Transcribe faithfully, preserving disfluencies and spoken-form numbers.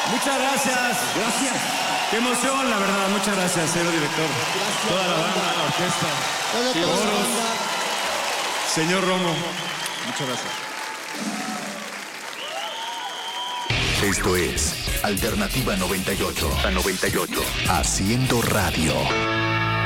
Muchas gracias. Gracias. Qué emoción, la verdad. Muchas gracias, señor director. Gracias. Toda la banda, la orquesta. Hola, Sí, toda la coros. banda. Señor Romo. Muchas gracias. Esto es Alternativa noventa y ocho. A noventa y ocho. Haciendo radio.